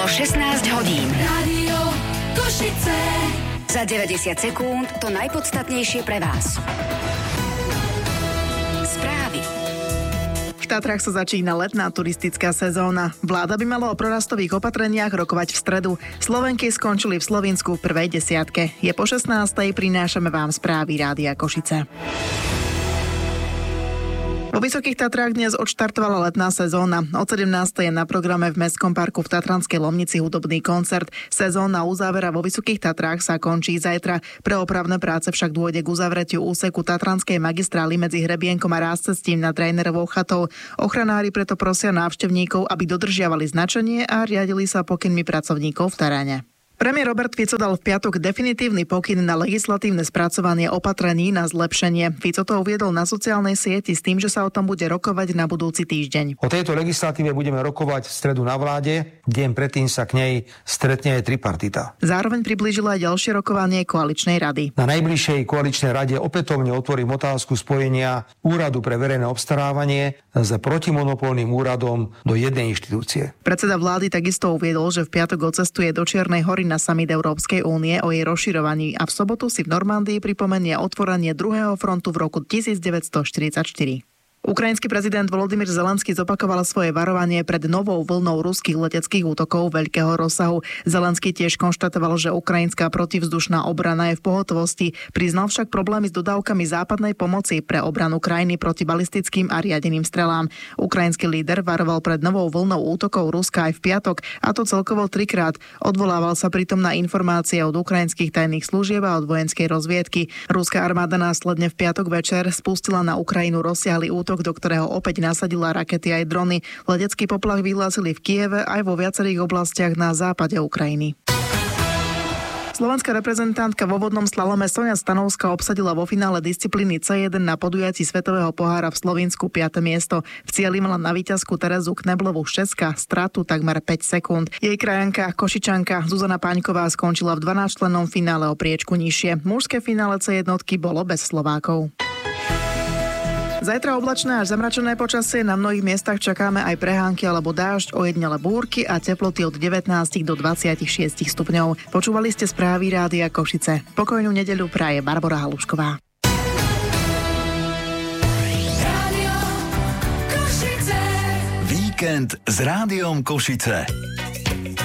Bolo 16 hodín. Rádio Košice. Za 90 sekúnd to najpodstatnejšie pre vás. Správy. V Tatrách sa začína letná turistická sezóna. Vláda by mala o prorastových opatreniach rokovať v stredu. Slovenky skončili v Slovinsku v prvej desiatke. Je po 16:00, prinášame vám správy Rádia Košice. Vo Vysokých Tatrách dnes odštartovala letná sezóna. Od 17:00 je na programe v Mestskom parku v Tatranskej Lomnici hudobný koncert. Sezónna uzávera vo Vysokých Tatrách sa končí zajtra. Pre opravné práce však dôjde k uzavretiu úseku Tatranskej magistrály medzi Hrebienkom a Rázcestím nad Rajnerovou chatou. Ochranári preto prosia návštevníkov, aby dodržiavali značenie a riadili sa pokynmi pracovníkov v teréne. Premiér Robert Fico dal v piatok definitívny pokyn na legislatívne spracovanie opatrení na zlepšenie. Fico to uviedol na sociálnej sieti s tým, že sa o tom bude rokovať na budúci týždeň. O tejto legislatíve budeme rokovať v stredu na vláde. Deň predtým sa k nej stretne aj tripartita. Zároveň priblížila aj ďalšie rokovanie koaličnej rady. Na najbližšej koaličnej rade opätovne otvorím otázku spojenia Úradu pre verejné obstarávanie s protimonopolným úradom do jednej inštitúcie. Predseda vlády takisto uviedol, že v piatok odcestuje do Čiernej Hory na summit Európskej únie o jej rozširovaní a v sobotu si v Normandii pripomenie otvorenie druhého frontu v roku 1944. Ukrajinský prezident Volodymyr Zelenský zopakoval svoje varovanie pred novou vlnou ruských leteckých útokov veľkého rozsahu. Zelenský tiež konštatoval, že ukrajinská protivzdušná obrana je v pohotovosti. Priznal však problémy s dodávkami západnej pomoci pre obranu krajiny proti balistickým a riadeným strelám. Ukrajinský líder varoval pred novou vlnou útokov Ruska aj v piatok, a to celkovo 3-krát. Odvolával sa pritom na informácie od ukrajinských tajných služieb a od vojenskej rozviedky. Ruská armáda následne v piatok večer spustila na Ukrajinu rozsiahly útok, do ktorého opäť nasadila rakety aj drony. Letecký poplach vyhlásili v Kieve aj vo viacerých oblastiach na západe Ukrajiny. Slovenská reprezentantka vo vodnom slalome Soňa Stanovská obsadila vo finále disciplíny C1 na podujatí Svetového pohára v Slovinsku 5. miesto. V cieli mala na víťazku Terezu Kneblovú Šeska stratu takmer 5 sekúnd. Jej krajanka, Košičanka Zuzana Paňková skončila v 12-člennom finále o priečku nižšie. Mužské finále C1 bolo bez Slovákov. Zajtra oblačné až zamračené počasie, na mnohých miestach čakáme aj prehánky alebo dážď, ojedinele búrky a teploty od 19 do 26 stupňov. Počúvali ste správy Rádia Košice. Pokojnú nedeľu praje Barbora Halušková. Víkend s Rádiom Košice.